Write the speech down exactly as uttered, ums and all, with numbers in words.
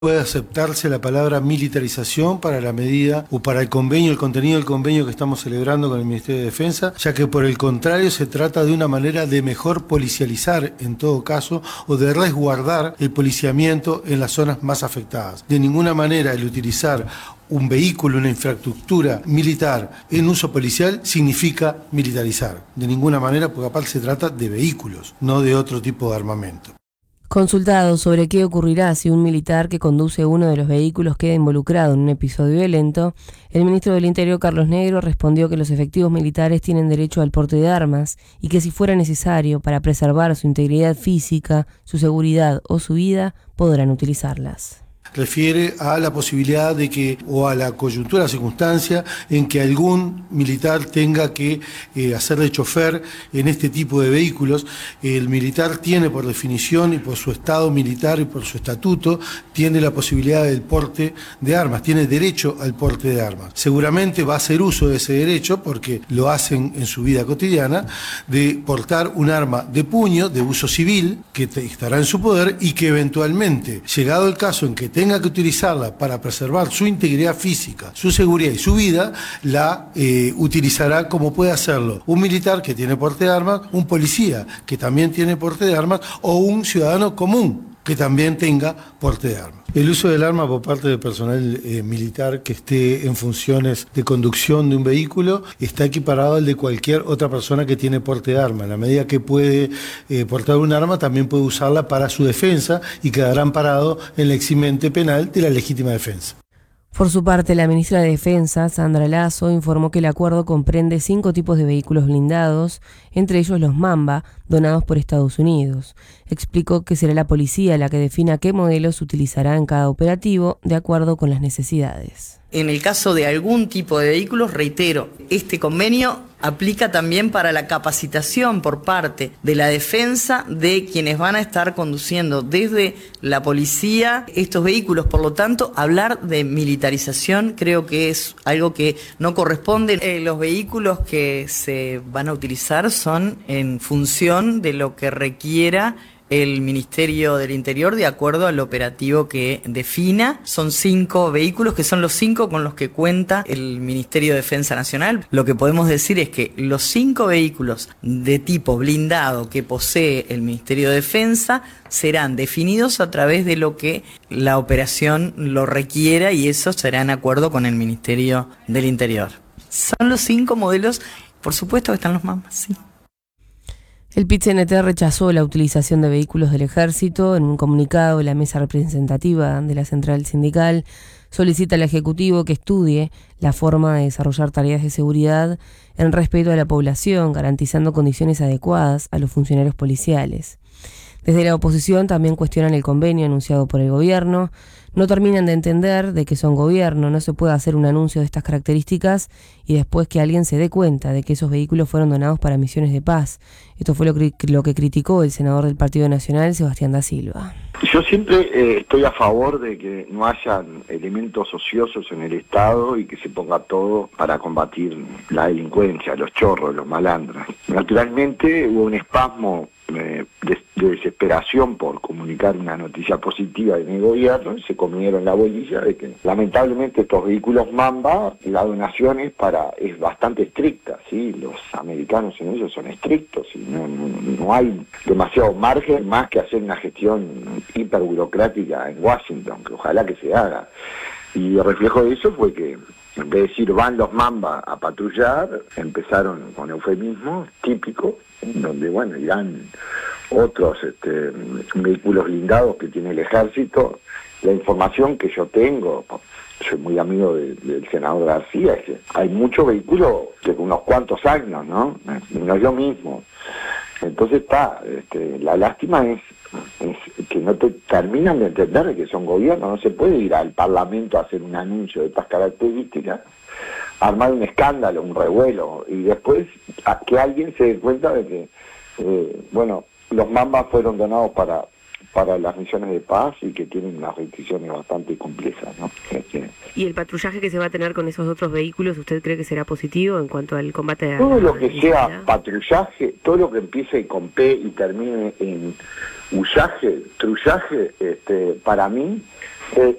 Puede aceptarse la palabra militarización para la medida o para el convenio, el contenido del convenio que estamos celebrando con el Ministerio de Defensa, ya que por el contrario se trata de una manera de mejor policializar en todo caso o de resguardar el policiamiento en las zonas más afectadas. De ninguna manera el utilizar un vehículo, una infraestructura militar en uso policial significa militarizar. De ninguna manera, porque aparte se trata de vehículos, no de otro tipo de armamento. Consultado sobre qué ocurrirá si un militar que conduce uno de los vehículos queda involucrado en un episodio violento, el ministro del Interior, Carlos Negro, respondió que los efectivos militares tienen derecho al porte de armas y que si fuera necesario para preservar su integridad física, su seguridad o su vida, podrán utilizarlas. Refiere a la posibilidad de que, o a la coyuntura, circunstancia, en que algún militar tenga que eh, hacer de chofer en este tipo de vehículos. El militar tiene, por definición y por su estado militar y por su estatuto, tiene la posibilidad del porte de armas, tiene derecho al porte de armas. Seguramente va a hacer uso de ese derecho, porque lo hacen en su vida cotidiana, de portar un arma de puño, de uso civil, que estará en su poder y que eventualmente, llegado el caso en que tenga que utilizarla para preservar su integridad física, su seguridad y su vida, la eh, utilizará como puede hacerlo un militar que tiene porte de armas, un policía que también tiene porte de armas o un ciudadano común que también tenga porte de armas. El uso del arma por parte del personal eh, militar que esté en funciones de conducción de un vehículo está equiparado al de cualquier otra persona que tiene porte de arma. En la medida que puede eh, portar un arma, también puede usarla para su defensa y quedará amparado en la eximente penal de la legítima defensa. Por su parte, la ministra de Defensa, Sandra Lasso, informó que el acuerdo comprende cinco tipos de vehículos blindados, entre ellos los Mamba, donados por Estados Unidos. Explicó que será la policía la que defina qué modelos utilizará en cada operativo de acuerdo con las necesidades. En el caso de algún tipo de vehículos, reitero, este convenio aplica también para la capacitación por parte de la defensa de quienes van a estar conduciendo desde la policía estos vehículos. Por lo tanto, hablar de militarización creo que es algo que no corresponde. Eh, los vehículos que se van a utilizar son en función de lo que requiera el Ministerio del Interior de acuerdo al operativo que defina. Son cinco vehículos que son los cinco con los que cuenta el Ministerio de Defensa Nacional. Lo que podemos decir es que los cinco vehículos de tipo blindado que posee el Ministerio de Defensa serán definidos a través de lo que la operación lo requiera y eso será en acuerdo con el Ministerio del Interior. Son los cinco modelos, por supuesto que están los Mamba, sí. El P I T C N T rechazó la utilización de vehículos del Ejército. En un comunicado, la mesa representativa de la Central Sindical solicita al Ejecutivo que estudie la forma de desarrollar tareas de seguridad en respeto a la población, garantizando condiciones adecuadas a los funcionarios policiales. Desde la oposición también cuestionan el convenio anunciado por el gobierno. No terminan de entender de que son gobierno, no se puede hacer un anuncio de estas características y después que alguien se dé cuenta de que esos vehículos fueron donados para misiones de paz. Esto fue lo que, lo que criticó el senador del Partido Nacional, Sebastián da Silva. Yo siempre eh, estoy a favor de que no hayan elementos ociosos en el Estado y que se ponga todo para combatir la delincuencia, los chorros, los malandras. Naturalmente hubo un espasmo eh, de, de desesperación por comunicar una noticia positiva en el gobierno y se comieron la bolilla de que lamentablemente estos vehículos Mamba, la donación es, para, es bastante estricta, ¿sí? Los americanos en ellos son estrictos y no, no, no hay demasiado margen más que hacer una gestión hiperburocrática en Washington, que ojalá que se haga. Y el reflejo de eso fue que en vez de decir van los Mamba a patrullar, empezaron con eufemismos típicos, donde bueno, irán otros este, vehículos blindados que tiene el ejército. La información que yo tengo, soy muy amigo de, del senador García, es que hay muchos vehículos de unos cuantos años, ¿no? No yo mismo. Entonces está, este, la lástima es, es que no te terminan de entender que son gobiernos, no se puede ir al Parlamento a hacer un anuncio de estas características, armar un escándalo, un revuelo, y después a que alguien se dé cuenta de que, eh, bueno, los Mambas fueron donados para para las misiones de paz y que tienen unas restricciones bastante complejas, ¿no? Este, ¿Y el patrullaje que se va a tener con esos otros vehículos, usted cree que será positivo en cuanto al combate de todo lo que sea patrullaje, todo lo que empiece con P y termine en hullaje, trullaje, este, para mí Eh,